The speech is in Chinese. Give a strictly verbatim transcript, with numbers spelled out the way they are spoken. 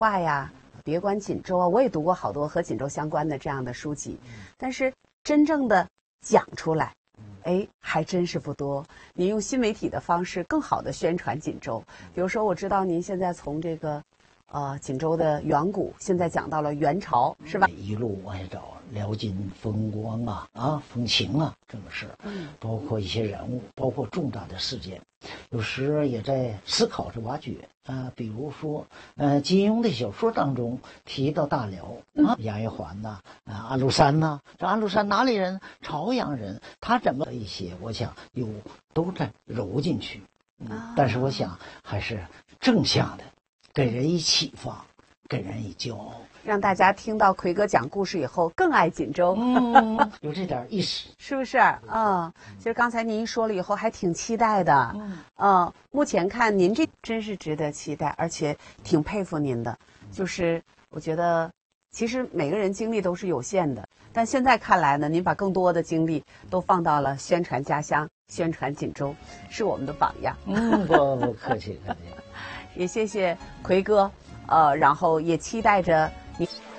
话呀，别管锦州啊，我也读过好多和锦州相关的这样的书籍，但是真正的讲出来，哎，还真是不多。您用新媒体的方式更好的宣传锦州，比如说我知道您现在从这个呃锦州的远古，现在讲到了元朝，是吧？ 一路往下找，辽金风光啊啊风情啊，这个事儿，包括一些人物，包括重大的事件，有时也在思考着挖掘啊。比如说，呃，金庸的小说当中提到大辽啊，杨玉环呐，啊，安禄山呐，这安禄山哪里人？朝阳人，他怎么一些？我想有都在揉进去，嗯，但是我想还是正向的，给人以启发，给人以骄傲。 让大家听到奎哥讲故事以后更爱锦州， 嗯，有这点意思， 是不是？嗯，其实刚才您说了以后，还挺期待的。嗯，嗯，目前看您这真是值得期待，而且挺佩服您的。就是我觉得，其实每个人精力都是有限的，但现在看来呢，您把更多的精力都放到了宣传家乡、宣传锦州，是我们的榜样。 嗯，不不客气客气。 也谢谢奎哥，呃，然后也期待着你。